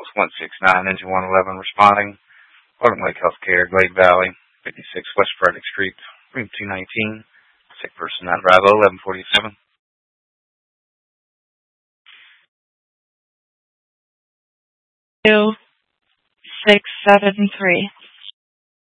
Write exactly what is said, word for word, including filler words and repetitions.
one six nine, engine one eleven responding. Golden Lake Healthcare, Glade Valley, fifty-six West Frederick Street, room two nineteen. Sick person on Bravo, eleven forty-seven. Two, six, seven, three.